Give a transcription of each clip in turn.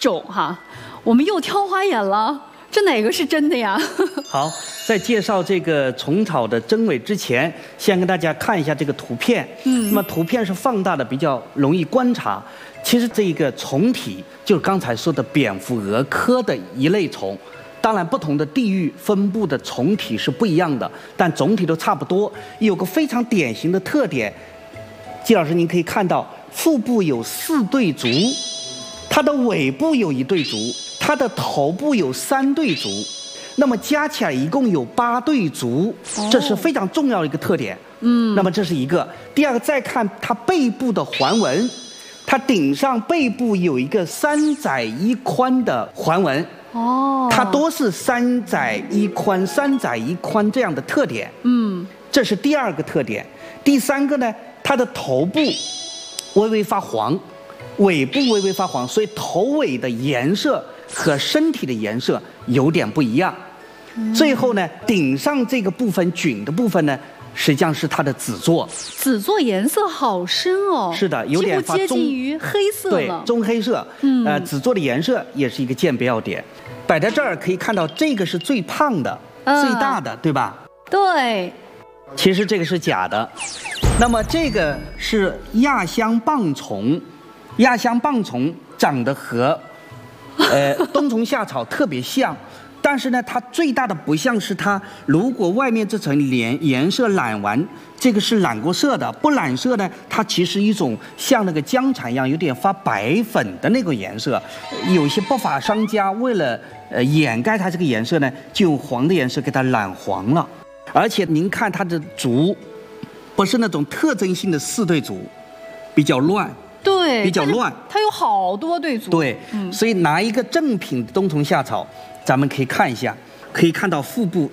种哈，我们又挑花眼了，这哪个是真的呀？ 好，在介绍这个虫草的真伪之前，先跟大家看一下这个图片。那么图片是放大的，比较容易观察。其实这个虫体就是刚才说的蝙蝠蛾科的一类虫。当然，不同的地域分布的虫体是不一样的，但总体都差不多。有个非常典型的特点，季老师您可以看到，腹部有4对足，它的尾部有1对足，它的头部有3对足，那么加起来一共有8对足，这是非常重要的一个特点。那么这是一个。第二个，再看它背部的环纹，它顶上背部有一个3窄1宽的环纹。它都是3窄1宽、3窄1宽这样的特点。这是第2个特点。第3个呢，它的头部微微发黄，尾部微微发黄，所以头尾的颜色和身体的颜色有点不一样。最后呢，顶上这个部分菌的部分呢，实际上是它的子座。 子座颜色好深哦。是的，有点发接近于黑色了。 对，棕黑色。子座的颜色也是一个鉴别要点。摆在这儿可以看到，这个是最胖的、最大的，对吧？ 对。 其实这个是假的。那么这个是亚香棒虫，亚香棒虫长得和冬虫夏草特别像。但是呢，它最大的不像是它，如果外面这层颜色染完，这个是染过色的，不染色呢，它其实一种像那个姜蝉一样，有点发白粉的那个颜色。有些不法商家为了掩盖它这个颜色呢，就用黄的颜色给它染黄了。而且您看它的足，不是那种特征性的4对足，比较乱。对，比较乱。 它有好多对足。 对，所以拿一个正品的冬虫夏草。咱们可以看一下，可以看到腹部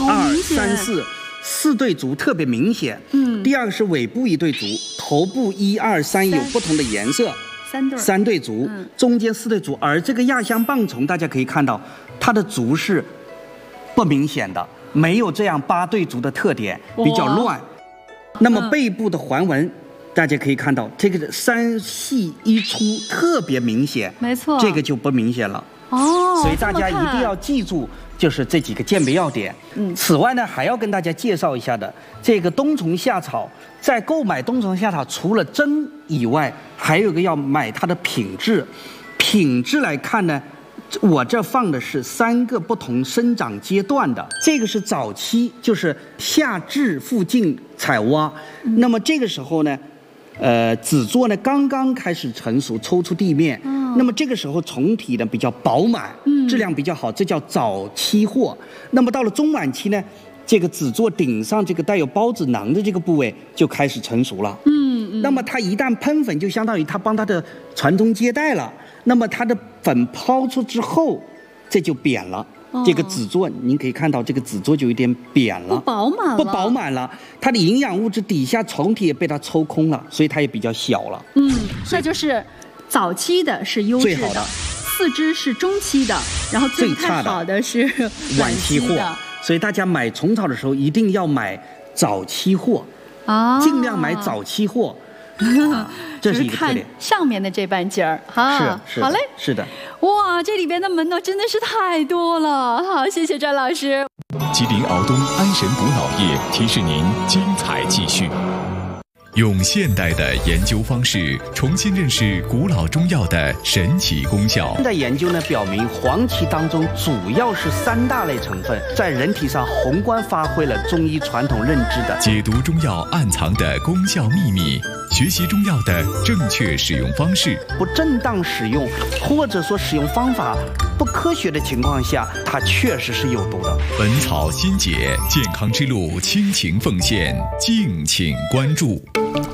1、2、3、4对足特别明显。第二个是尾部1对足，头部1、2、3有不同的颜色，3对足，中间4对足。而这个亚香棒虫，大家可以看到，它的足是不明显的，没有这样8对足的特点，比较乱。那么背部的环纹，大家可以看到，这个3细1粗特别明显，没错，这个就不明显了。所以大家一定要记住，就是这几个鉴别要点。此外呢，还要跟大家介绍一下的，这个冬虫夏草，在购买冬虫夏草，除了真以外，还有一个要买它的品质。品质来看呢，我这放的是3个不同生长阶段的。这个是早期，就是夏至附近采挖。那么这个时候呢，子座呢刚刚开始成熟，抽出地面。那么这个时候虫体呢比较饱满，质量比较好，这叫早期货。那么到了中晚期呢，这个子座顶上这个带有孢子囊的这个部位就开始成熟了。那么它一旦喷粉，就相当于它帮它的传宗接代了。那么它的粉抛出之后，这就扁了。这个子座，您可以看到这个子座就有点扁了，不饱满了。它的营养物质底下虫体也被它抽空了，所以它也比较小了。 那就是早期的是优质的，4只是中期的，然后最太好的是晚期货。 所以大家买虫草的时候一定要买早期货，尽量买早期货。这是一个特点。 上面的这半截儿， 是， 好嘞， 是的。 哇，这里边的门道真的是太多了。好，谢谢詹老师。 吉林敖东安神补脑液提示您精彩继续。用现代的研究方式重新认识古老中药的神奇功效。 现在研究呢表明，黄芪当中主要是3大类成分，在人体上宏观发挥了中医传统认知的解读中药暗藏的功效秘密，学习中药的正确使用方式。 不正当使用，或者说使用方法不科学的情况下，它确实是有毒的。 本草新解，健康之路倾情奉献，敬请关注。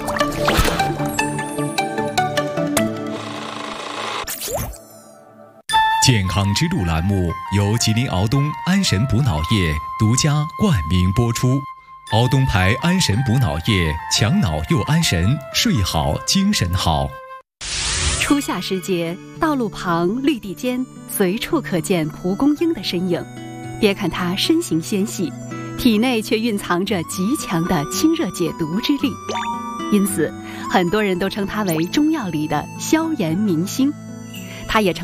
健康之路栏目由吉林敖东安神补脑液独家冠名播出。敖东牌安神补脑液，强脑又安神，睡好精神好。 初夏时节，道路旁绿地间随处可见蒲公英的身影。别看它身形纤细，体内却蕴藏着极强的清热解毒之力，因此很多人都称它为中药里的消炎明星。它也成